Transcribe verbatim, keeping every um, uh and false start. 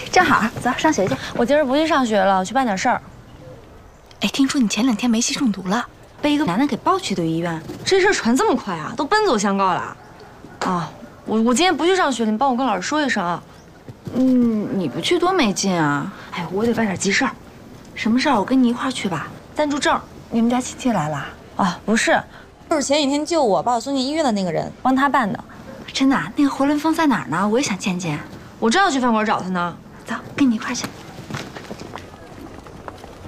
正好，走上学去。 我今儿不去上学了，我去办点事儿。 哎，听说你前两天煤气中毒了，被一个男的给抱去的医院。 这事儿传这么快啊，都奔走相告了。啊，我我今天不去上学了，你帮我跟老师说一声啊。 嗯，你不去多没劲啊。哎，我得办点急事儿。什么事儿？我跟你一块儿去吧。 暂住证。 你们家亲戚来了？ 啊，不是， 就是前几天救我把我送进医院的那个人， 帮他办的。 真的？那个活轮峰在哪儿呢？我也想见见。 我正要去饭馆找他呢。 走，跟你一块儿去。